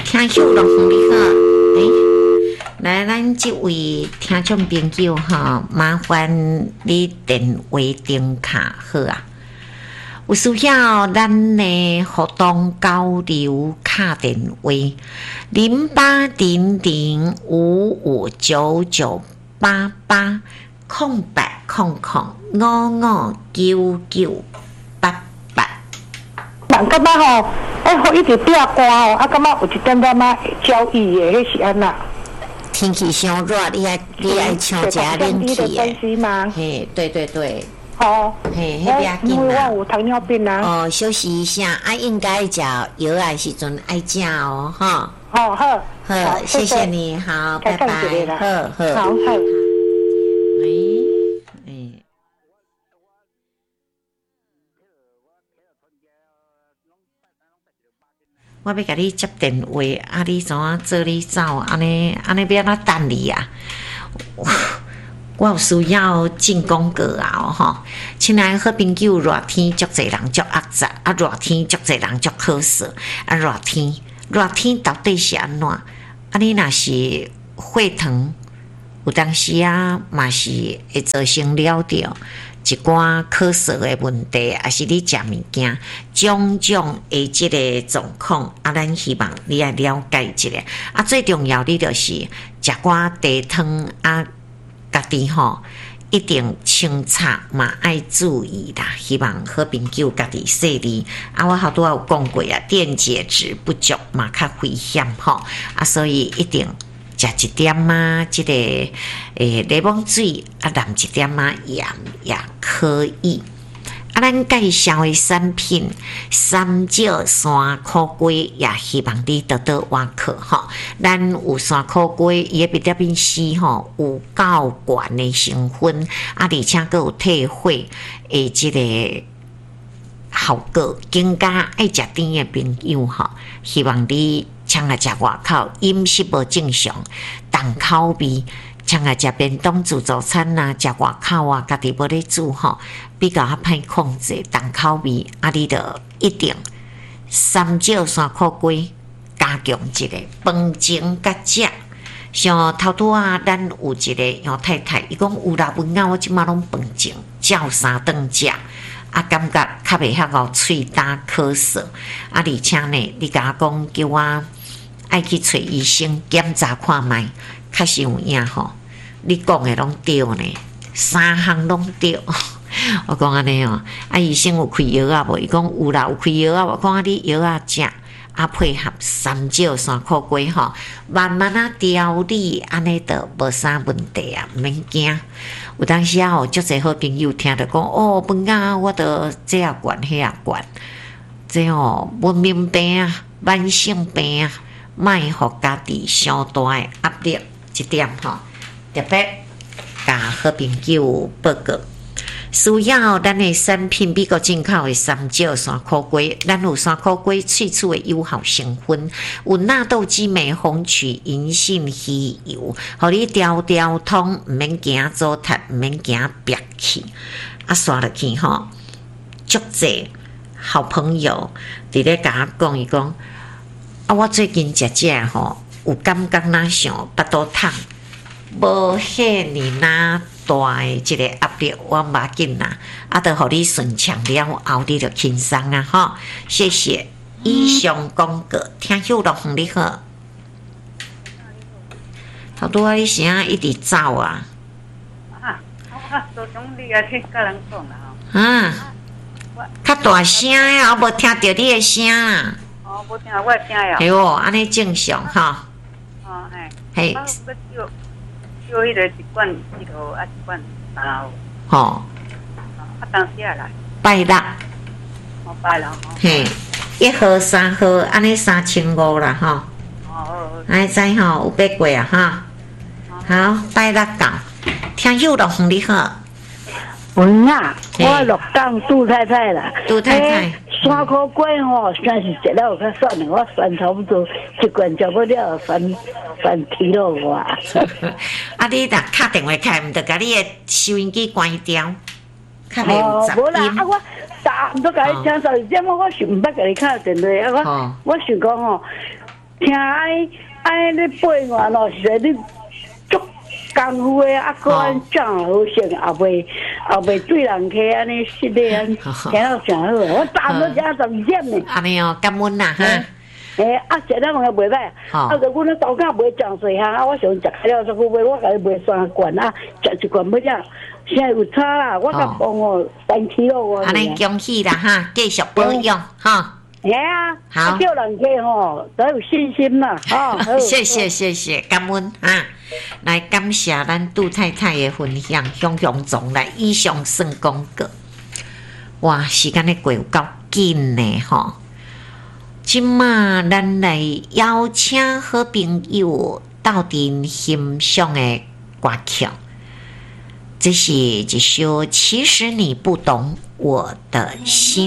听友龙凤你好，来，咱这位听众朋友哈，麻烦你电话订卡好啊。有需要咱的互动交流卡电话0800559988空白00559988。 人感觉吼，互伊直壁歌吼，感觉有一点点焦虑的，迄是安那？ 天气伤热，你爱唱食冷气的。 嘿，对。 哦， 嘿，迄边紧因为我有糖尿病啊。 哦，休息一下，应该食药的时阵爱食哦，哈。 好， 谢谢你，好，拜拜，好。我要甲你接电话，你怎啊做你走？安尼要哪等你啊？我有需要进广告啊！吼，亲爱好朋友，热天足侪人足压榨，热天足侪人足咳嗽，热天到底是安怎？你若是血糖，有当时嘛是会造成了着一寡咳嗽的问题，还是你食物件种种的即个状况，咱希望你来了解一下。最重要的就是食寡茶汤家己吼一定清擦嘛，爱注意啦。希望好朋友家己说哩。我好多有讲过电解质不足嘛，较危险吼。所以一定食一点即个柠檬水淋一点盐也可以。咱介绍的产品三椒山苦瓜，也希望你多多挖客吼。咱有山苦瓜，伊的维他命 C 吼有够悬的成分，而且佫有退火的即个效果。更加爱食甜的朋友吼，希望你请来食外口，饮食无正常，重口味。像食便当自助餐食外口家己无咧煮吼，比较歹控制重口味，你着一定三椒山苦瓜加强一个饭前甲食。像头拄咱有一个杨太太，伊讲有啦，文我即马拢饭前照3顿食，感觉较袂遐个喙焦咳嗽，而且呢，你甲我讲叫我爱去找医生检查看卖，确实有影吼。你讲的拢对呢，3项拢对。我讲安尼哦，医生有开药无？伊讲有啦，有开药我讲你药食，配合三椒山苦瓜吼，慢慢调理，安尼就无啥问题毋免惊。有当时足侪好朋友听着讲，饭我着这样管迄样管，这文明病慢性病莫互家己伤大的压力，一点吼。特别甲好朋友报告，需要咱的产品美国进口的三椒山苦瓜，咱有山苦瓜萃取的有效成分，有纳豆激酶、红曲、银杏、鱼油，互你调通，毋免惊糟蹋，毋免惊憋气，刷落去吼，足侪好朋友伫咧甲我讲，伊讲我最近食吼，有感觉像巴肚痛。无遐尼大的即个压力，我无要紧啦，着互你顺畅了后，你就轻松吼。谢谢。以上广告，听友乐凤你好。头拄你声一直走啊！ 都总你去甲人讲啦吼。较大声我无听到你的声。 无听我听呀。 哎哟，安尼正常吼。嘿。 叫迄个一罐一头一罐吼。 当时来。 拜六。 拜六。 嘿，1号、3号，安尼3500啦吼。安尼知吼，有八过好，拜六到。听友乐凤你好。 我录当杜太太啦。 杜太太。 山苦瓜吼，算是食了有较酸的，我酸差不多一罐食不了，酸提落我。 你若敲电话开，毋着甲你的收音机关掉，较袂有杂音。 无啦，我都甲你听12点，我是毋捌甲你敲电话，我想讲吼， 听爱你背完咯，是你足功夫的，啊，个安讲好声，后袂对人客安尼失礼安，听到真好。我昨日才10点呢。 安尼哦，感恩啦哈。 食了嘛袂歹，就阮咧豆角卖酱水哈，我想食开了这个卖，我甲伊卖3罐啊，食1罐要了，现在有差啦，我甲放3kg哦。 安尼恭喜啦哈，继续保养哈。好， 叫人客吼，都有信心啦， 谢谢，感恩啊！来感谢咱杜太太的分享，雄总来以上算讲过。哇，时间咧过有够紧呢吼！今嘛，咱来邀请好朋友斗阵欣赏的歌曲，这是一首《其实你不懂我的心》。